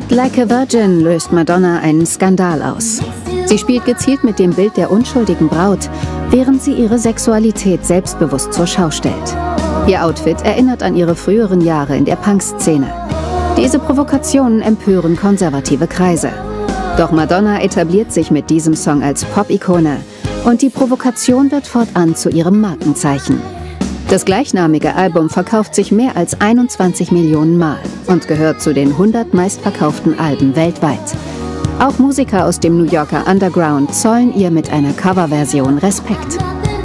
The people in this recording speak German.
Mit Like a Virgin löst Madonna einen Skandal aus. Sie spielt gezielt mit dem Bild der unschuldigen Braut, während sie ihre Sexualität selbstbewusst zur Schau stellt. Ihr Outfit erinnert an ihre früheren Jahre in der Punk-Szene. Diese Provokationen empören konservative Kreise. Doch Madonna etabliert sich mit diesem Song als Pop-Ikone und die Provokation wird fortan zu ihrem Markenzeichen. Das gleichnamige Album verkauft sich mehr als 21 Millionen Mal und gehört zu den 100 meistverkauften Alben weltweit. Auch Musiker aus dem New Yorker Underground zollen ihr mit einer Coverversion Respekt.